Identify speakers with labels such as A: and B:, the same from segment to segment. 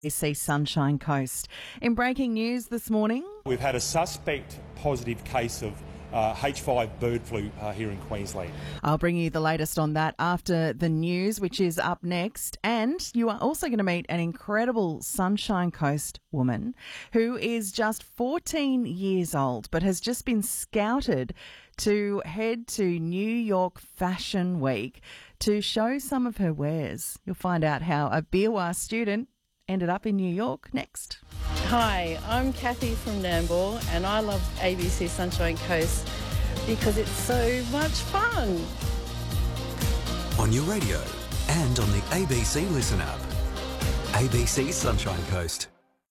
A: ABC Sunshine Coast. In breaking news this morning,
B: we've had a suspect positive case of H5 bird flu here in Queensland.
A: I'll bring you the latest on that after the news, which is up next. And you are also going to meet an incredible Sunshine Coast woman who is just 14 years old but has just been scouted to head to New York Fashion Week to show some of her wares. You'll find out how a Beerwah student ended up in New York next.
C: Hi, I'm Kathy from Nambour and I love ABC Sunshine Coast because it's so much fun.
D: On your radio and on the ABC Listen app. ABC Sunshine Coast.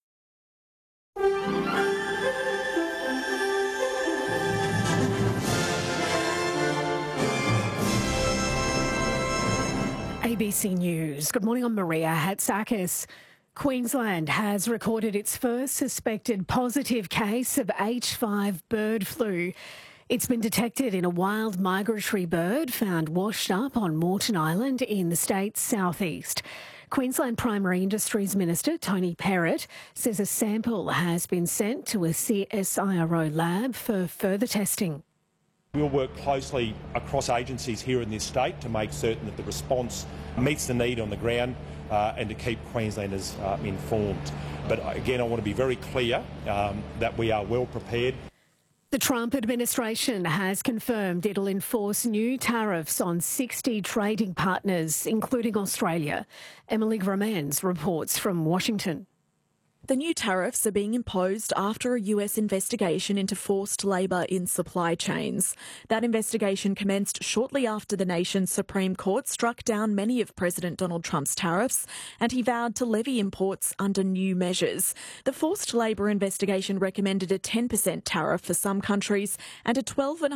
E: ABC News. Good morning, I'm Maria Hatzakis. Queensland has recorded its first suspected positive case of H5 bird flu. It's been detected in a wild migratory bird found washed up on Moreton Island in the state's southeast. Queensland Primary Industries Minister Tony Perrott says a sample has been sent to a CSIRO lab for further testing.
B: We'll work closely across agencies here in this state to make certain that the response meets the need on the ground and to keep Queenslanders informed. But again, I want to be very clear that we are well prepared.
E: The Trump administration has confirmed it'll enforce new tariffs on 60 trading partners, including Australia. Emily Gromans reports from Washington.
F: The new tariffs are being imposed after a US investigation into forced labour in supply chains. That investigation commenced shortly after the nation's Supreme Court struck down many of President Donald Trump's tariffs, and he vowed to levy imports under new measures. The forced labour investigation recommended a 10% tariff for some countries and a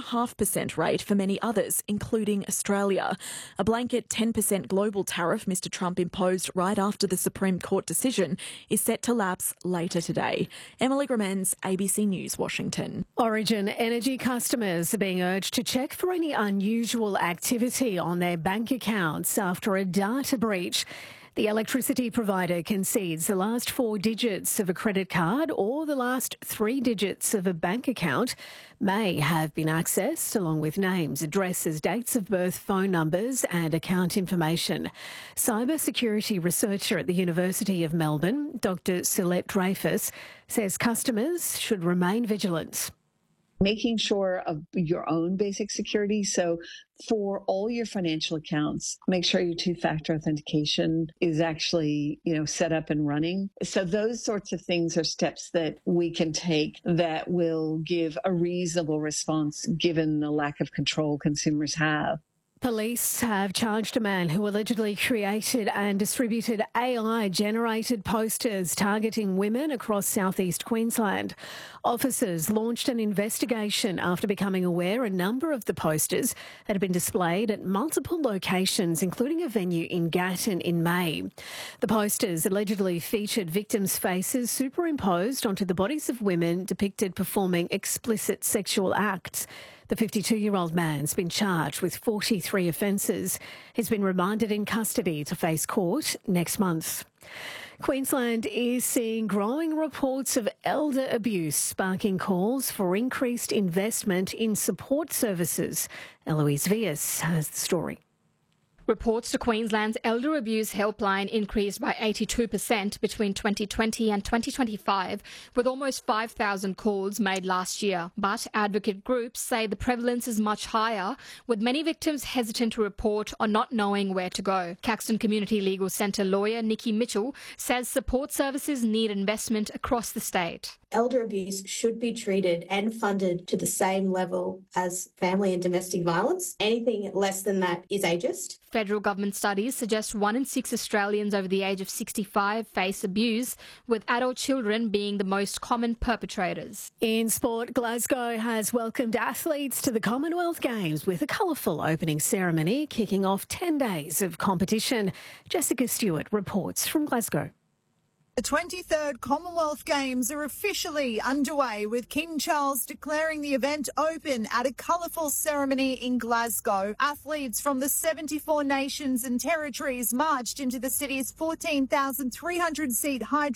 F: 12.5% rate for many others, including Australia. A blanket 10% global tariff Mr Trump imposed right after the Supreme Court decision is set to lapse later today. Emily Gromans, ABC News, Washington.
E: Origin Energy customers are being urged to check for any unusual activity on their bank accounts after a data breach. The electricity provider concedes the last 4 digits of a credit card or the last 3 digits of a bank account may have been accessed, along with names, addresses, dates of birth, phone numbers and account information. Cybersecurity researcher at the University of Melbourne, Dr. Celeste Dreyfus, says customers should remain vigilant.
G: Making sure of your own basic security. So for all your financial accounts, make sure your 2-factor authentication is actually, set up and running. So those sorts of things are steps that we can take that will give a reasonable response given the lack of control consumers have.
E: Police have charged a man who allegedly created and distributed AI-generated posters targeting women across southeast Queensland. Officers launched an investigation after becoming aware a number of the posters had been displayed at multiple locations, including a venue in Gatton in May. The posters allegedly featured victims' faces superimposed onto the bodies of women depicted performing explicit sexual acts. The 52-year-old man's been charged with 43 offences. He's been remanded in custody to face court next month. Queensland is seeing growing reports of elder abuse, sparking calls for increased investment in support services. Eloise Vias has the story.
H: Reports to Queensland's Elder Abuse Helpline increased by 82% between 2020 and 2025, with almost 5,000 calls made last year. But advocate groups say the prevalence is much higher, with many victims hesitant to report or not knowing where to go. Caxton Community Legal Centre lawyer Nikki Mitchell says support services need investment across the state.
I: Elder abuse should be treated and funded to the same level as family and domestic violence. Anything less than that is ageist.
H: Federal government studies suggest 1 in 6 Australians over the age of 65 face abuse, with adult children being the most common perpetrators.
E: In sport, Glasgow has welcomed athletes to the Commonwealth Games with a colourful opening ceremony kicking off 10 days of competition. Jessica Stewart reports from Glasgow.
J: The 23rd Commonwealth Games are officially underway, with King Charles declaring the event open at a colourful ceremony in Glasgow. Athletes from the 74 nations and territories marched into the city's 14,300-seat hydro